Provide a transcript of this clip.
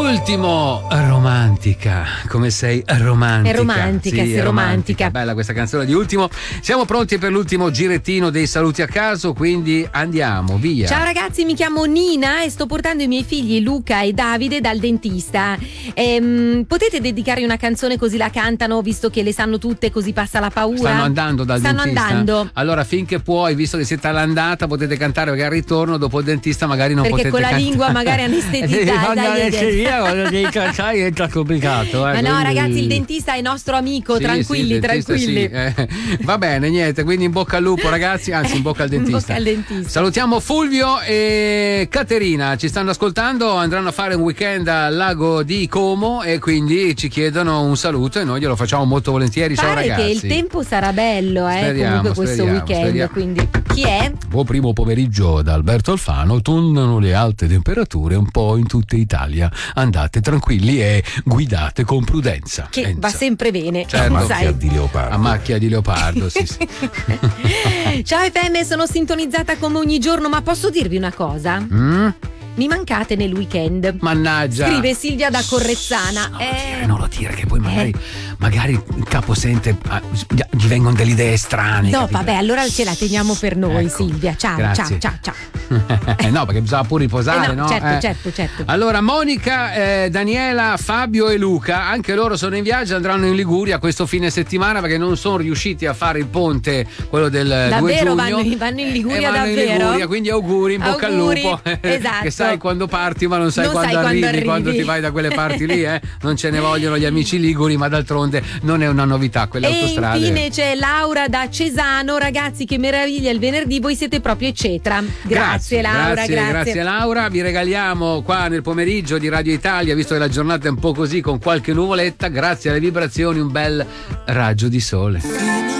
L'ultimo, romantica, come sei romantica. È romantica, sì, romantica. Bella questa canzone di Ultimo. Siamo pronti per l'ultimo girettino dei saluti a caso, quindi andiamo, via. Ciao ragazzi, mi chiamo Nina e sto portando i miei figli Luca e Davide dal dentista. Potete dedicare una canzone così la cantano, visto che le sanno tutte, così passa la paura? Stanno andando dal dentista? Stanno andando. Allora, finché puoi, visto che siete all'andata, potete cantare, perché al ritorno dopo il dentista magari non perché potete con la lingua magari anestetizzata. Quando devi cantare è già complicato. Ma quindi... no ragazzi, il dentista è nostro amico, sì, tranquilli, sì, tranquilli. Sì. Va bene, niente, quindi in bocca al lupo ragazzi, anzi in bocca al dentista. In bocca al dentista. Salutiamo Fulvio e Caterina, ci stanno ascoltando, andranno a fare un weekend al lago di Como e quindi ci chiedono un saluto e noi glielo facciamo molto volentieri. Ciao ragazzi. Pare che il tempo sarà bello, speriamo, comunque questo weekend, quindi chi è? Buon primo pomeriggio da Alberto Alfano, tornano le alte temperature un po' in tutta Italia, andate tranquilli e guidate con prudenza. Che va sempre bene. Certo. A macchia di leopardo. A macchia di leopardo, sì. Ciao FM, sono sintonizzata come ogni giorno, ma posso dirvi una cosa? Mi mancate nel weekend. Mannaggia. Scrive Silvia da Correzzana. Non lo dire che poi magari il capo sente, gli vengono delle idee strane. No, capito? vabbè, allora ce la teniamo per noi, ecco. Silvia. Ciao, Grazie. ciao. No, perché bisogna pure riposare, no? Certo. Allora, Monica, Daniela, Fabio e Luca, anche loro sono in viaggio, andranno in Liguria questo fine settimana perché non sono riusciti a fare il ponte, quello del 2 giugno. Vanno in Liguria vanno davvero? in Liguria, quindi auguri, in bocca al lupo. Esatto. Che sai quando parti, ma non sai quando arrivi, quando ti vai da quelle parti lì, Non ce ne vogliono gli amici liguri, ma d'altronde non è una novità quelle autostrade. E infine c'è Laura da Cesano, ragazzi, che meraviglia il venerdì, voi siete proprio eccetera. Grazie Laura, grazie Laura, vi regaliamo qua nel pomeriggio di Radio Italia, visto che la giornata è un po' così con qualche nuvoletta, grazie alle vibrazioni un bel raggio di sole.